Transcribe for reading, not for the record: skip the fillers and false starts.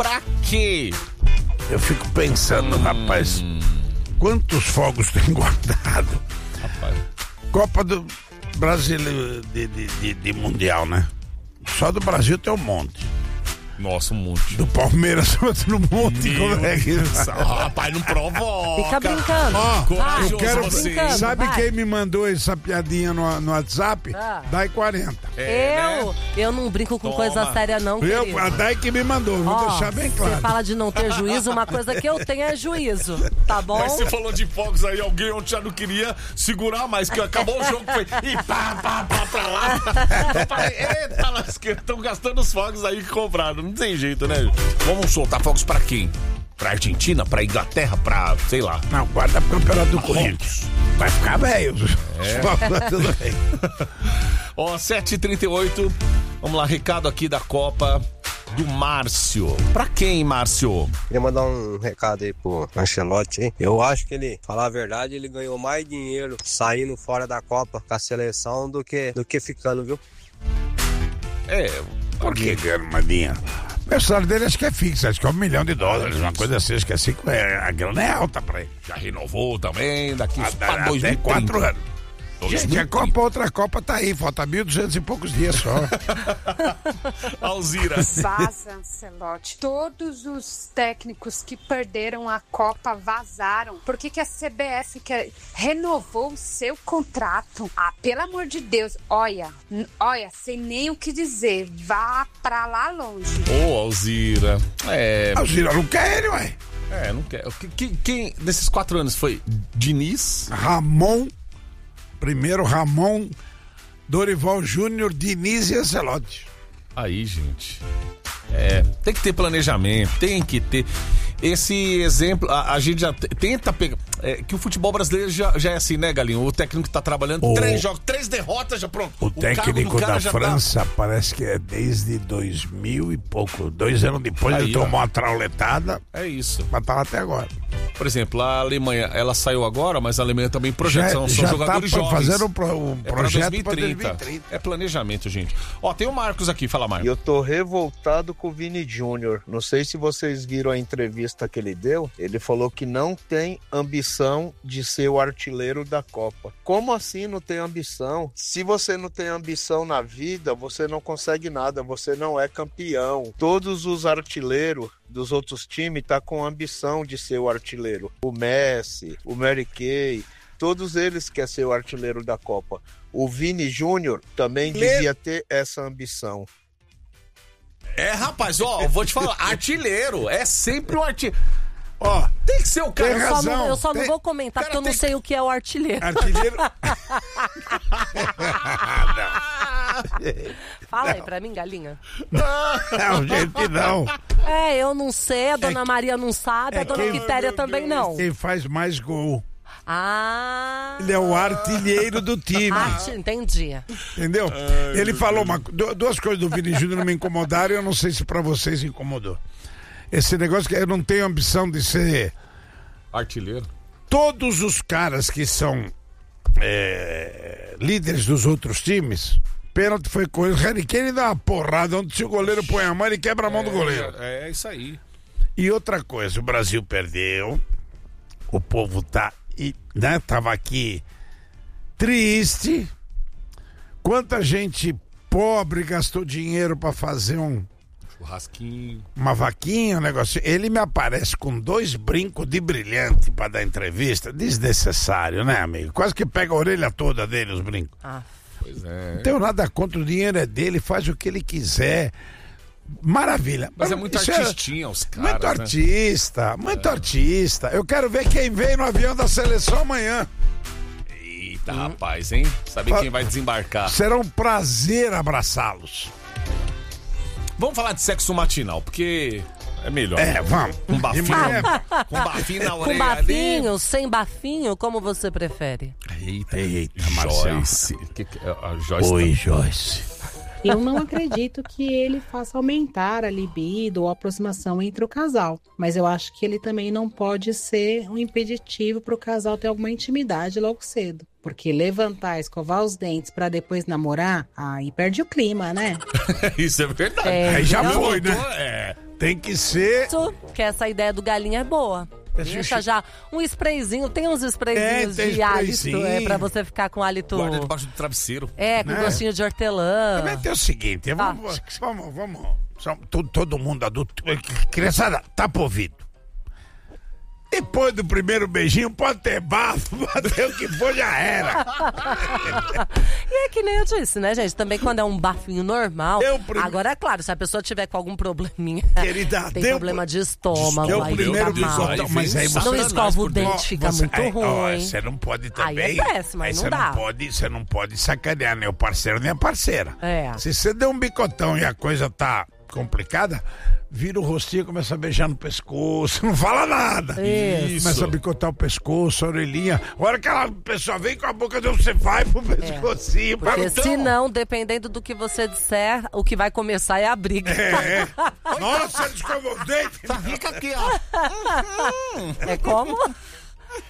pra quê? Eu fico pensando, rapaz, quantos fogos tem guardado? Rapaz. Copa do Brasil de Mundial, né? Só do Brasil tem um monte. Nossa, um monte. Do Palmeiras outro monte. Como é que... Rapaz, não provoca. Fica brincando. Corajoso eu quero... você. Sabe vai. quem me mandou essa piadinha no WhatsApp? Dai 40. Eu não brinco com Toma. coisa séria não, querido. A Dai que me mandou, vou deixar bem claro. Você fala de não ter juízo, uma coisa que eu tenho é juízo, tá bom? Mas você falou de fogos aí, alguém ontem já não queria segurar mais, que acabou o jogo, foi e pá, pra lá. Eu falei, eita, lasqueira, estão gastando os fogos aí que compraram. Não tem jeito, né? Vamos soltar fogos pra quem? Pra Argentina, pra Inglaterra, pra, sei lá. Não, guarda pro campeonato do Corinthians. Vai ficar velho. Tudo bem. Ó, 7h38. Vamos lá, recado aqui da Copa do Márcio. Pra quem, Márcio? Queria mandar um recado aí pro Ancelotti, hein? Eu acho que ele, falar a verdade, ele ganhou mais dinheiro saindo fora da Copa com a seleção do que ficando, viu? Por que ganhando uma linha? O salário dele acho que é fixo, acho que é $1 milhão, uma coisa assim, acho que é 5, a grana é alta pra ele. Já renovou também, daqui pra Até 2030. 4 anos. Gente, a Copa, outra Copa tá aí, falta 1.200 e poucos dias só. Alzira. Vaza, Ancelotti. Todos os técnicos que perderam a Copa vazaram. Por que a CBF renovou o seu contrato? Ah, pelo amor de Deus. Olha, sem nem o que dizer. Vá pra lá longe. Ô, Alzira. Alzira não quer ele, ué. Não quer. Quem desses 4 anos foi Diniz? Ramon, Dorival Júnior, Diniz e Ancelotti. Aí, gente. Tem que ter planejamento, tem que ter. Esse exemplo, a gente já tenta pegar. Que o futebol brasileiro já é assim, né, Galinho? O técnico tá trabalhando 3 jogos, 3 derrotas, já pronto. O técnico da França parece que é desde 2000 e pouco. 2 anos depois ele tomou uma trauletada. É isso. Mas tá lá até agora. Por exemplo, a Alemanha, ela saiu agora, mas a Alemanha também projeta, são jogadores jovens. Fazendo um projeto para 2030. É planejamento, gente. Ó, tem o Marcos aqui, fala, Marcos. E eu tô revoltado com o Vini Júnior. Não sei se vocês viram a entrevista que ele deu. Ele falou que não tem ambição de ser o artilheiro da Copa. Como assim não tem ambição? Se você não tem ambição na vida, você não consegue nada, você não é campeão. Todos os artilheiros dos outros times tá com ambição de ser o artilheiro. O Messi, o Mary Kay, todos eles querem ser o artilheiro da Copa. O Vini Júnior também devia ter essa ambição. Rapaz, vou te falar, artilheiro, é sempre o artilheiro. Tem que ser o cara. Eu só não vou comentar porque eu não sei o que é o artilheiro. Artilheiro. Fala aí pra mim, galinha. Não, gente, não. Eu não sei, a dona Maria não sabe, a dona Quitéria também não. Quem faz mais gol. Ele é o artilheiro do time. Entendi. Entendeu? Ele falou duas coisas do Vini Júnior me incomodaram e eu não sei se pra vocês incomodou. Esse negócio que eu não tenho ambição de ser artilheiro. Todos os caras que são líderes dos outros times, pênalti foi coisa. O Harry Kane dá uma porrada onde se o goleiro põe a mão e quebra a mão do goleiro. É isso aí. E outra coisa, o Brasil perdeu, o povo tava aqui triste. Quanta gente pobre gastou dinheiro pra fazer churrasquinho, uma vaquinha, um negócio. Ele me aparece com 2 brincos de brilhante pra dar entrevista. Desnecessário, né, amigo? Quase que pega a orelha toda dele, os brincos. Pois é. Não tenho nada contra, o dinheiro é dele, faz o que ele quiser. Maravilha. Mas é muito artistinha os caras. Muito artista, muito artista. Eu quero ver quem vem no avião da seleção amanhã. Eita, rapaz, hein? Saber quem vai desembarcar. Será um prazer abraçá-los. Vamos falar de sexo matinal, porque é melhor. Vamos. Com bafinho. Com bafinho na orelha. Com bafinho, ali. Sem bafinho, como você prefere? Eita, Joyce. Oi, Joyce. Eu não acredito que ele faça aumentar a libido ou a aproximação entre o casal. Mas eu acho que ele também não pode ser um impeditivo para o casal ter alguma intimidade logo cedo. Porque levantar, escovar os dentes pra depois namorar, aí perde o clima, né? Isso é verdade. Aí já não. foi, né? É. Tem que ser... Isso, que essa ideia do galinha é boa. Deixa já um sprayzinho, tem uns sprayzinhos tem de hálito, sprayzinho. pra você ficar com hálito... Guarda debaixo do travesseiro. Com gostinho de hortelã. Também tem o seguinte, vamos. Todo mundo adulto. Criançada, tapa o ouvido. Depois do primeiro beijinho, pode ter bafo, pode ter o que for, já era. E é que nem eu disse, né, gente? Também quando é um bafinho normal. Agora, é claro, se a pessoa tiver com algum probleminha, Querida, tem problema de estômago, deu aí primeiro fica mal. bisotão, mas aí Não você- escova o dente, fica muito ruim. Você não pode também. Aí é péssimo, aí não dá. Você não pode sacanear nem o parceiro nem a parceira. É. Se você der um bicotão e a coisa tá complicada, vira o rostinho e começa a beijar no pescoço, não fala nada. Isso. Começa a bicotar o pescoço, a orelhinha. A hora que aquela pessoa vem com a boca, você vai pro pescocinho. Porque então. senão, dependendo do que você disser, o que vai começar é a briga. Nossa, ele escovou os dentes. Fica aqui, ó. É como?